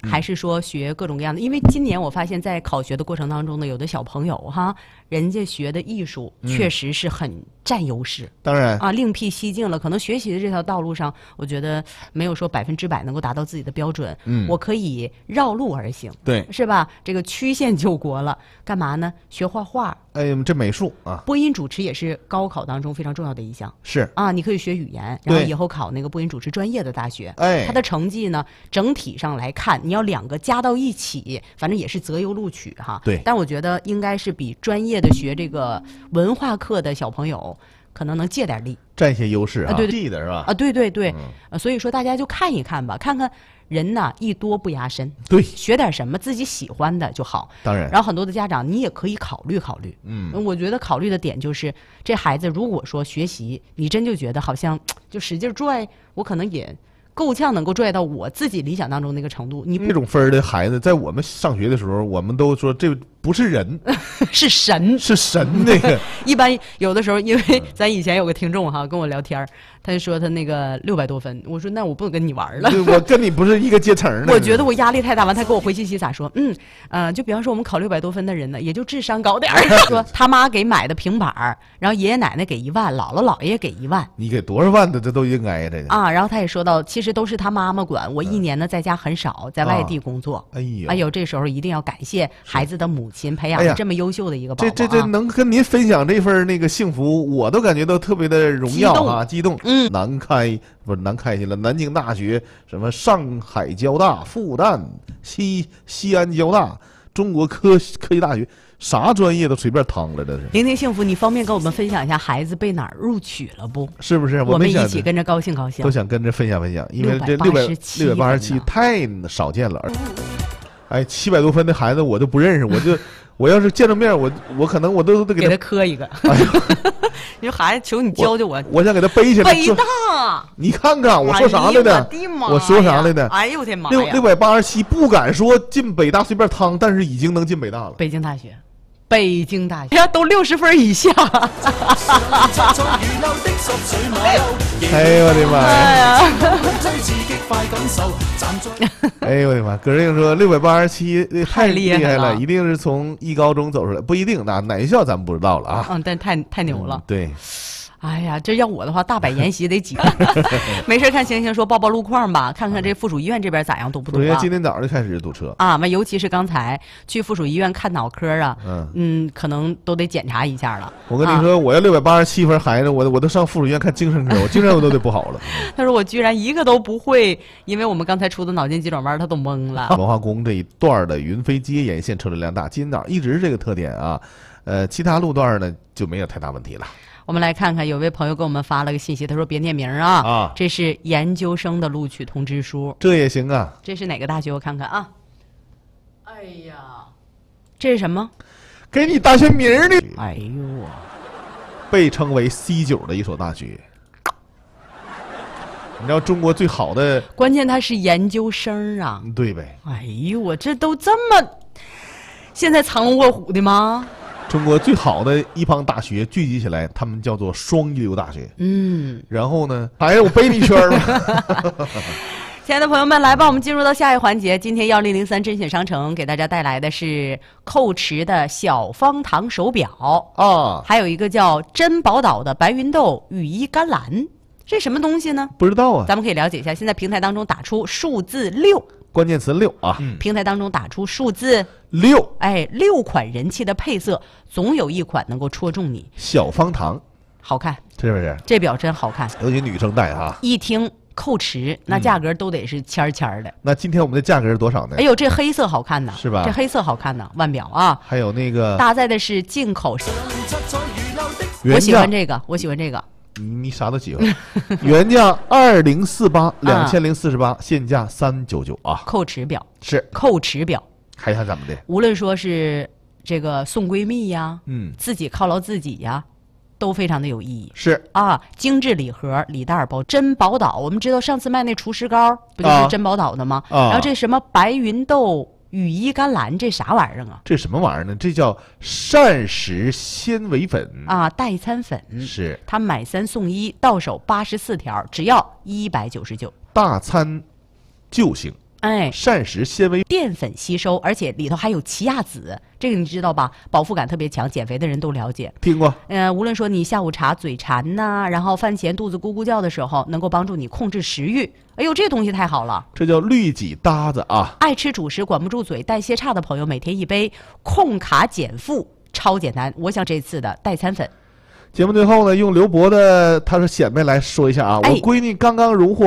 还是说学各种各样的？因为今年我发现，在考学的过程当中呢，有的小朋友哈，人家学的艺术确实是很占优势。 当然啊，另辟蹊径了。可能学习的这条道路上，我觉得没有说100%能够达到自己的标准。我可以绕路而行， 对， 是吧？这个曲线救国了，干嘛呢？学画画。 哎，这美术啊， 播音主持也是高考当中非常重要的一项。 是啊，你可以学语言，然后以后考那个播音主持专业的大学。 哎， 它的成绩呢，整体上来看，你要2个加到一起，反正也是择优录取哈。 对， 但我觉得应该是比专业的学这个文化课的小朋友可能能借点力， 占一些优势啊。 对记得是吧？ 啊，对对对，所以说大家就看一看吧，看看人呐，艺多不压身。 对， 学点什么自己喜欢的就好。 当然， 然后很多的家长，你也可以考虑考虑。我觉得考虑的点就是，这孩子如果说学习，你真就觉得好像就使劲拽，我可能也够呛能够拽到我自己理想当中那个程度。你这种分的孩子，在我们上学的时候，我们都说这不是人， 是神， 是神那个。 一般有的时候，因为咱以前有个听众哈跟我聊天，他就说他那个600多分，我说那我不能跟你玩了， 我跟你不是一个阶层的。 我觉得我压力太大。完，他给我回信息咋说？就比方说我们考600多分的人呢，也就智商高点儿。说他妈给买的平板儿，然后爷爷奶奶给1万，姥姥姥爷给1万， 你给多少万的这都应该呀，这个啊。然后他也说到，其实都是他妈妈管我，一年呢在家很少，在外地工作。哎呦，这时候一定要感谢孩子的母亲培养了这么优秀的一个宝宝。 这能跟您分享这份那个幸福，我都感觉到特别的荣耀啊，激动。南开去了，南京大学，什么上海交大、复旦、西安交大、中国科技大学，啥专业都随便趟了，这是。 聆听幸福，你方便跟我们分享一下孩子被哪儿录取了不？ 是不是？ 我们一起跟着高兴高兴， 都想跟着分享分享，因为这687太少见了。哎，700多分的孩子我都不认识，我要是见着面，我可能我都得给他磕一个。你说孩子，求你教教我， 我想给他背起来。 北大， 你看看我说啥来的？我说啥来的？ 哎呦我天妈呀 ！687不敢说进北大随便趟，但是已经能进北大了。 北京大学，都60分以下。 哎呦我的妈呀！哎呦我的妈！葛瑞英说687太厉害了，一定是从一高中走出来，不一定，哪学校咱不知道了啊。 但太牛了。 对。 哎呀，这要我的话，大摆筵席得几个。没事看星星说报路况吧，看看这附属医院这边咋样，堵不堵啊？ 今天早上就开始堵车啊，尤其是刚才去附属医院看脑科啊，可能都得检查一下了。 我跟你说，我要687分孩子，我都上附属医院看精神科，我精神我都得不好了。 他说我居然一个都不会，因为我们刚才出的脑筋急转弯，他都懵了。 文化宫这一段的云飞街沿线车流量大，今天早上一直是这个特点啊，其他路段呢就没有太大问题了。 我们来看看，有位朋友给我们发了个信息，他说别念名啊，这是研究生的录取通知书， 这也行啊。 这是哪个大学？我看看啊。哎呀，这是什么？ 给你大学名呢。 哎呦我， 被称为 C9 的一所大学。你知道中国最好的， 关键他是研究生啊。 对呗。 哎呦我，这都这么现在藏龙卧虎的吗？ 中国最好的一帮大学聚集起来，他们叫做双一流大学。然后呢，哎呀，我背你一圈了。 亲爱的朋友们，来吧，我们进入到下一环节。今天1003甄选商城给大家带来的是蔻驰的小方糖手表啊， 还有一个叫珍宝岛的白云豆羽衣甘蓝，这什么东西呢？ 不知道啊， 咱们可以了解一下。现在平台当中打出数字6。 关键词6啊， 平台当中打出数字 6， 哎，6款人气的配色，总有一款能够戳中你。 小方糖， 好看， 是不是？ 这表真好看， 尤其女生戴啊。 一听蔻驰，那价格都得是千的。 那今天我们的价格是多少呢？ 哎呦，这黑色好看呐， 是吧？ 这黑色好看呐，腕表啊， 还有那个搭载的是进口。我喜欢这个，我喜欢这个。 你啥都喜欢。原价2048，2048，现价399啊。 蔻驰表是蔻驰表， 还想怎么的？ 无论说是这个送闺蜜呀，自己犒劳自己呀，都非常的有意义。 是啊，精致礼盒、礼袋包，珍宝岛。我们知道上次卖那厨师膏不就是珍宝岛的吗？然后这什么白云豆羽衣甘蓝，这啥玩意儿啊？ 这什么玩意儿呢？这叫膳食纤维粉啊，代餐粉。 是它买3送1，到手84条，只要199。 大餐就行。 膳食纤维， 淀粉吸收，而且里头还有奇亚籽，这个你知道吧？饱腹感特别强，减肥的人都了解。 听过。 无论说你下午茶嘴馋呐，然后饭前肚子咕咕叫的时候，能够帮助你控制食欲。哎呦，这东西太好了！ 这叫绿己搭子啊！ 爱吃主食管不住嘴、代谢差的朋友，每天一杯，控卡减负，超简单。我想这次的代餐粉。 节目最后呢，用刘博的他是显摆来说一下啊，我闺女刚刚荣获